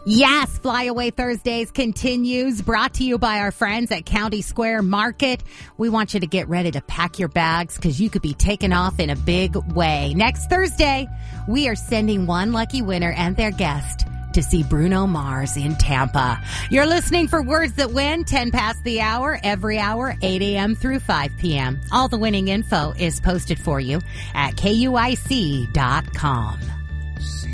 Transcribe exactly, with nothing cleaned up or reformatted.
Yes, Flyaway Thursdays continues, brought to you by our friends at County Square Market. We want you to get ready to pack your bags because you could be taken off in a big way. Next Thursday, we are sending one lucky winner and their guest to see Bruno Mars in Tampa. You're listening for Words That Win, ten past the hour, every hour, eight a.m. through five p.m. All the winning info is posted for you at K U I C dot com.